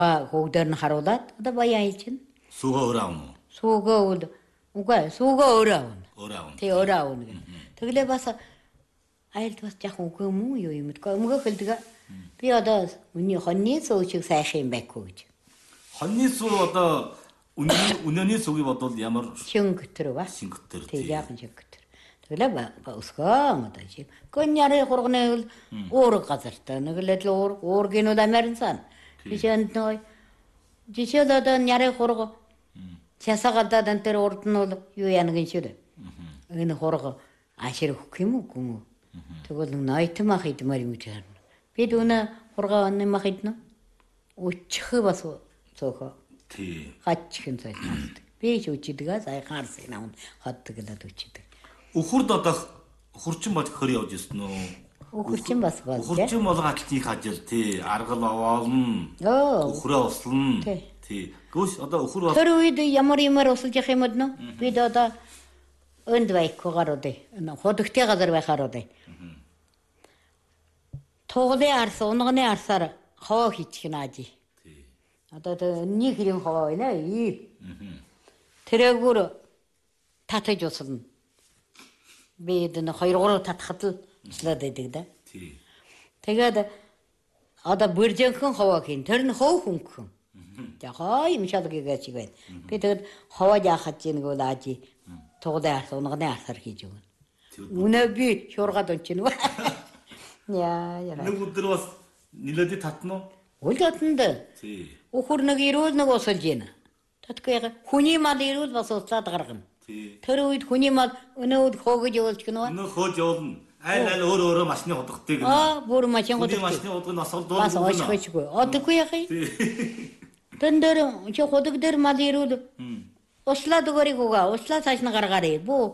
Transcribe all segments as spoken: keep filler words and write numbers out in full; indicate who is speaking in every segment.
Speaker 1: Хүүхдээр нь харуулад одоо баян хийж чинь.
Speaker 2: Сүүгөө өөрөө авна уу?
Speaker 1: Сүүгөө үл үгүй сүүгөө өөрөө авна.
Speaker 2: Өөрөө авна.
Speaker 1: Тий өөрөө авна гэх. Тэглээ бас айлд бас яг үгүй юм уу юу юм бэ? Өмгөө хэлдэг. Би одоо миний хоньны сүү шиг сайх юм байхгүй гэж.
Speaker 2: Хоньны сүү одоо үнэний сүүгийг бодвол ямар
Speaker 1: шингтэр ба?
Speaker 2: Шингтэр.
Speaker 1: Тий яг шингтэр. Тэглээ ба өсгөө одоо чи. Гоньярын хурганы уурга газартай. Нэглээ л уур уургийн үл Америксан. Жишээнд нөө жишээд одоо нярын хурга часагалдаа дан тэр урд нь бол юу яана гин шүү дээ. Энэ хурга ашир өгөх юм уу гүн. Тэгвэл нойтмах идмэр юм чаар. Бид өнө хурга оннмах иднэ. Өчх бас цөөхө.
Speaker 2: Тий.
Speaker 1: Хатчихын цай. Би ч үчидгээ сайхан арс юм хаддаг л үчидэг.
Speaker 2: Өхөрд одоо хурчин бол хөр явж ирсэн үү?
Speaker 1: Өхөрчин бас бол.
Speaker 2: Хурчин бол галтныг хажил тий. Аргал овоолно. Өхрөө услно. Тий. Гүш одоо өхөр бол
Speaker 1: тэр үед ямар ямар усалж явах юм бэ? Бид одоо өнд байхгүйгээр одоо ходогтой газар байхаар одоо. Тоглын арс, унганы арсаар хоо хийчих наажи.
Speaker 2: Тий.
Speaker 1: Одоо нэг хэрэм хоо байна ээ. Тэрэгүр татаж услана. Би энэ хоёр гурав татхад л услаад байдаг да.
Speaker 2: Тий.
Speaker 1: Тэгээд одоо бүржэнхэн хоо хийн. Тэр нь хоо хөнгөн. Яхаа юм шалгыг ачиг байна. Би тэгээд хоо яахад чинь гол аажи тоглын арс, унганы арсаар хийж өгнө. Үнэ би шуургаад ончихно. Яа яа.
Speaker 2: Нэг өдөр бас нилээд татна уу?
Speaker 1: Үл татнад.
Speaker 2: Тий.
Speaker 1: Өхөр нэг ирүүл нэг усалж гинэ. Татгүй хүний мал ирүүл бас услаад гаргана.
Speaker 2: Тий.
Speaker 1: Тэр үед хүний мал өнөөд хоогож явуулж гинэ.
Speaker 2: Өнөө хоож явуулна. Айл айл өөр өөрөө машины hodогтой гэнэ.
Speaker 1: Аа бүр машин
Speaker 2: Хүний
Speaker 1: hodогтой.
Speaker 2: машины ходог нь осолдоо.
Speaker 1: Бас оошгойчгүй. Одохгүй яах юм? Тэн дээр чи ходог дээр мал ирүүл. Услаад өгөрийг угаа. Услаа цааш нь гаргаарай. Бүү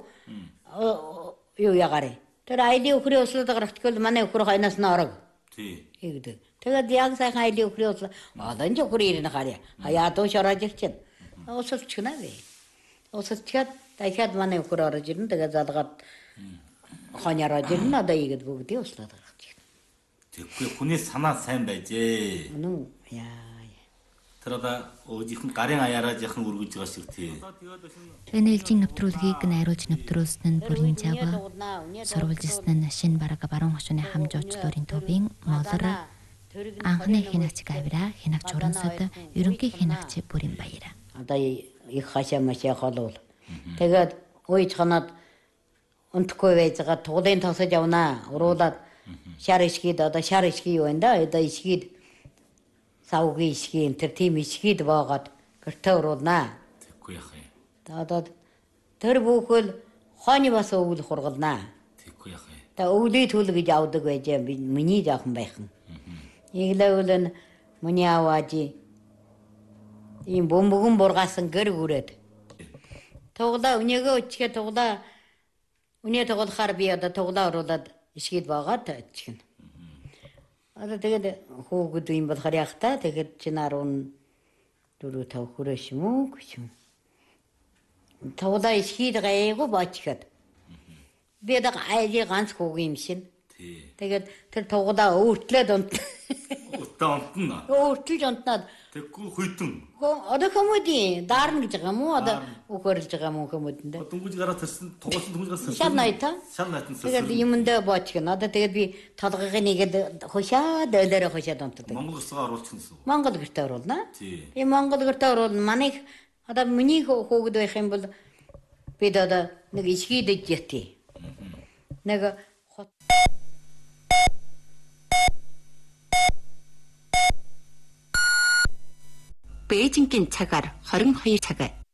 Speaker 1: юу ягаарай. Тэр айли өхрөө услаад гаргахдаггүй манай өхрөө хойноос нь орог.
Speaker 2: Тий.
Speaker 1: Игдэг. Тэгээд яг сайхан айли өхрөө услаа. Одоо энэ өхрөө ирнэ харъя. Хаяа дуу шорож ирчихэн. Усалчихна вэ. Усалчихад дахиад манай өхрөө орж ирнэ. Тэгээд залгаад хоньороо ирнэ. Одоо игэд бүгдийг услаад гаргачих.
Speaker 2: Тэгэхгүй хүний санаа сайн байжээ.
Speaker 1: Үнэн яа.
Speaker 2: Тэр одоо өөжийнх нь гарын аяараа яхан өргөж байгаа шиг тий.
Speaker 3: Энэ ээлжийн нэвтрүүлгийг найруулж нэвтрүүлсэн нь Бүрийн Жава, сурвалжилсан нь Шинэ Бараг баруун хошууны хам жуучлалын төвийн Молор, анхны хянагч Гавира, хянагч Урансад, ерөнхий хянагч Бүрийн Баяр.
Speaker 1: Одоо их хашаа машаа холвол. Тэгээд ууж ханаад унтахгүй байж байгаа туглын тосож явнаа. Уруулаад шар ишгид одоо шар ишги юу вэ да? Одоо ишгид савгийн ишгийн тэр тийм ишгид боогод гэртээ уруулнаа.
Speaker 2: Тэгэхгүй яах юм.
Speaker 1: Одоо тэр бүхэл хооны бас өвөл хургалнаа.
Speaker 2: Тэгэхгүй яах юм.
Speaker 1: Та өвлий түл гэж авдаг байж миний жоохон байхан. Иглэвэл миний авааji ийм бөмбөгөн бургаасан гэр хүрээд. Тоглоо өнөөгөө өчгөө тоглоо өнөө тоглохоор би одоо тоглоо оруулаад ишгид баагаад ичгэн. Одоо тэгээд хөөгд юм болохоор яах та тэгээд чинь арван дөрөв тав хүрээш юм уу гэж юм. Тоглоо ишгид гайгүй бачгаад. Би одоо айлы ганц хөг юм шин.
Speaker 2: Тий.
Speaker 1: Тэгээд тэр тоглоо өөртлөөд унт.
Speaker 2: Утаа унтна.
Speaker 1: Өөртөлж унтнаад
Speaker 2: Тэгэхгүй хүйтэн.
Speaker 1: одоо хүмүүди даарна гэж байгаа юм уу? Одоо өгөрлж байгаа юм уу хүмүүдэндээ?
Speaker 2: Дөнгөж гараад тэрсэн тоглосон дөнгөж гараад тэрсэн.
Speaker 1: Шал найта.
Speaker 2: Шал найтан
Speaker 1: Тэгээд юмдаа боочгно. Одоо тэгээд би толгойг нэгэд хушаад өөлөөрөө хушаад унтдаг.
Speaker 2: Монгол усгаа оруулах гэсэн.
Speaker 1: Монгол гэртээ оруулна.
Speaker 2: Тий.
Speaker 1: Би Монгол гэртээ оруулна. Манай одоо миний хөөгд байх юм бол бид одоо нэг ишгийдэж ятий. Нэг Бээжингийн цагаар хорин хоёр цаг